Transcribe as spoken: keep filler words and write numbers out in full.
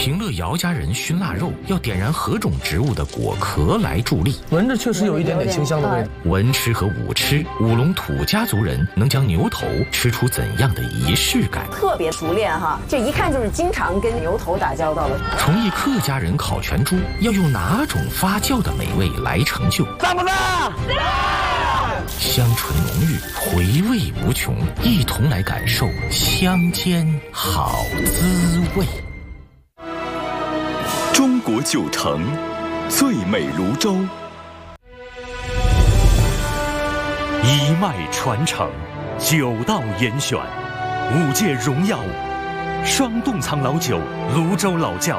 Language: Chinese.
平乐姚家人熏腊肉要点燃何种植物的果壳来助力， 闻着确实有一点点清香的味道。 文吃和武吃，武隆土家族人能将牛头吃出怎样的仪式感？ 特别熟练哈，这一看就是经常跟牛头打交道的。 崇义客家人烤全猪要用哪种发酵的美味来成就？ 赞不赞？ 香醇浓郁，回味无穷，一同来感受乡间好滋味。 中国九城，最美泸州， 一脉传承，九道严选，五届荣耀，双洞仓老酒，泸州老窖